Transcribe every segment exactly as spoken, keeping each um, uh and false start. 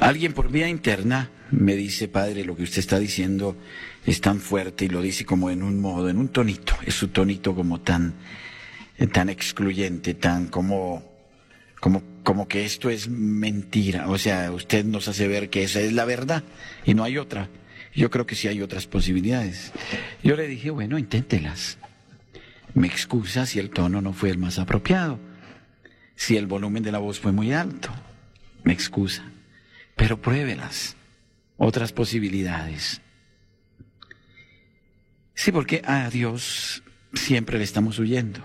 Alguien por vía interna me dice, padre, lo que usted está diciendo es tan fuerte, y lo dice como en un modo, en un tonito, es su tonito como tan, tan excluyente, tan como, como, como que esto es mentira. O sea, usted nos hace ver que esa es la verdad y no hay otra. Yo creo que sí hay otras posibilidades. Yo le dije, bueno, inténtelas. Me excusa si el tono no fue el más apropiado, si el volumen de la voz fue muy alto, me excusa, pero pruébelas, otras posibilidades. Sí, porque a Dios siempre le estamos huyendo.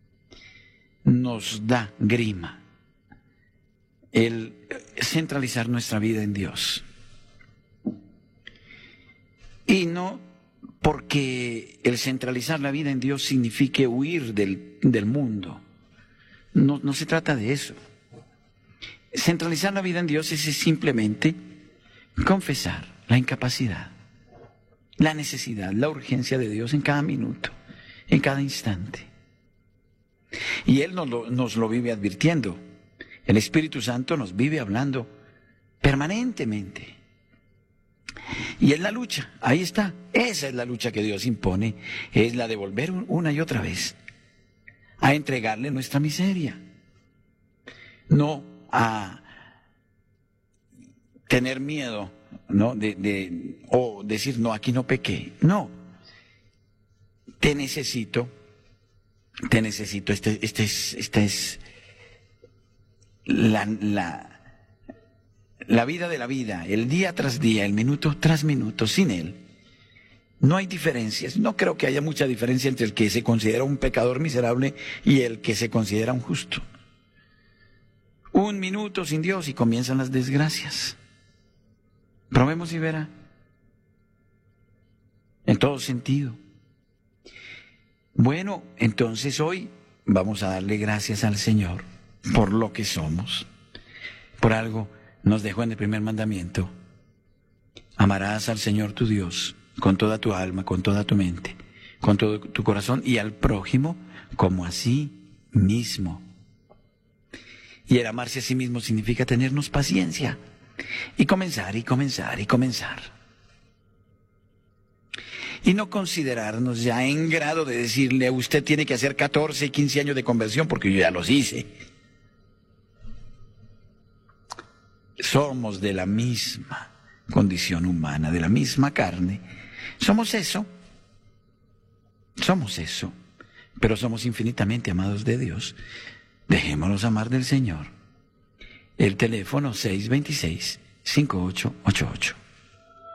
Nos da grima el centralizar nuestra vida en Dios. Y no porque el centralizar la vida en Dios signifique huir del, del mundo. No, no se trata de eso. Centralizar la vida en Dios es simplemente confesar la incapacidad, la necesidad, la urgencia de Dios en cada minuto, en cada instante. Y Él nos lo, nos lo vive advirtiendo. El Espíritu Santo nos vive hablando permanentemente. Y es la lucha, ahí está. Esa es la lucha que Dios impone, es la de volver una y otra vez a entregarle nuestra miseria. No a tener miedo, ¿no? De, de, o decir, no, aquí no pequé. No. Te necesito, te necesito, este, este es, esta es la, la, la vida de la vida, el día tras día, el minuto tras minuto, sin Él. No hay diferencias, no creo que haya mucha diferencia entre el que se considera un pecador miserable y el que se considera un justo. Un minuto sin Dios y comienzan las desgracias. Probemos y verá. En todo sentido. Bueno, entonces hoy vamos a darle gracias al Señor por lo que somos. Por algo nos dejó en el primer mandamiento. Amarás al Señor tu Dios con toda tu alma, con toda tu mente, con todo tu corazón, y al prójimo como a sí mismo. Y el amarse a sí mismo significa tenernos paciencia y comenzar y comenzar y comenzar. Y no considerarnos ya en grado de decirle, usted tiene que hacer catorce y quince años de conversión porque yo ya los hice. Somos de la misma condición humana, de la misma carne. Somos eso. Somos eso. Pero somos infinitamente amados de Dios. Dejémonos amar del Señor. El teléfono seis dos seis, cinco ocho ocho ocho.